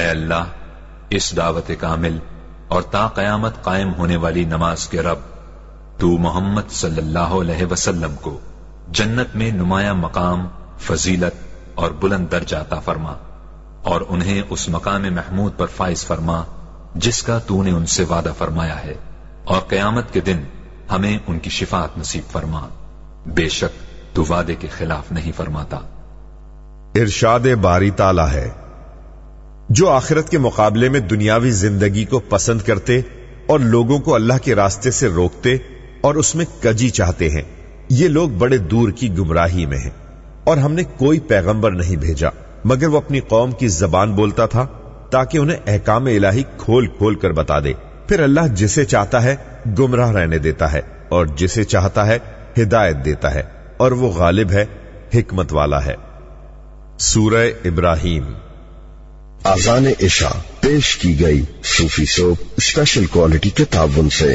اے اللہ، اس دعوت کامل اور تا قیامت قائم ہونے والی نماز کے رب، تو محمد صلی اللہ علیہ وسلم کو جنت میں نمایاں مقام، فضیلت اور بلند درجہ عطا فرما، اور انہیں اس مقام محمود پر فائز فرما جس کا تو نے ان سے وعدہ فرمایا ہے، اور قیامت کے دن ہمیں ان کی شفاعت نصیب فرما، بے شک تو وعدے کے خلاف نہیں فرماتا۔ ارشاد باری تعالی ہے، جو آخرت کے مقابلے میں دنیاوی زندگی کو پسند کرتے اور لوگوں کو اللہ کے راستے سے روکتے اور اس میں کجی چاہتے ہیں، یہ لوگ بڑے دور کی گمراہی میں ہیں۔ اور ہم نے کوئی پیغمبر نہیں بھیجا مگر وہ اپنی قوم کی زبان بولتا تھا تاکہ انہیں احکام الہی کھول کھول کر بتا دے۔ پھر اللہ جسے چاہتا ہے گمراہ رہنے دیتا ہے اور جسے چاہتا ہے ہدایت دیتا ہے، اور وہ غالب ہے، حکمت والا ہے۔ سورہ ابراہیم۔ آذان عشاء پیش کی گئی صوفی سوپ اسپیشل کوالٹی کے تعاون سے۔